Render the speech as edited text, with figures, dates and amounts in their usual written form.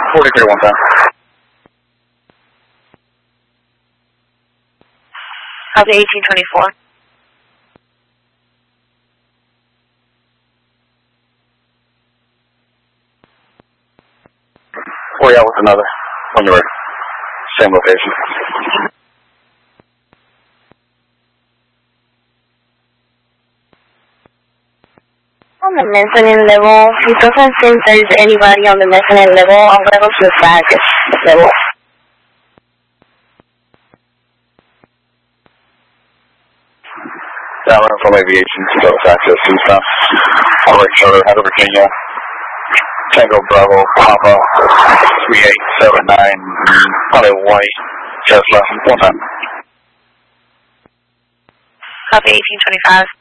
43 one time. Copy 1824. Oh yeah, with another. When you were same location. On the mezzanine level, it doesn't seem there's anybody on the mezzanine level. I'm going to go to the flag level. Yeah, running from aviation to go to access eastbound. Correct shutter, head of Virginia. Tango Bravo, Papa, 3879, on a white Tesla, one time. Copy 1825.